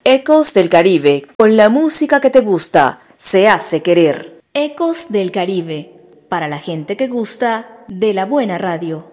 Ecos del Caribe, con la música que te gusta, se hace querer. Ecos del Caribe, para la gente que gusta de la buena radio.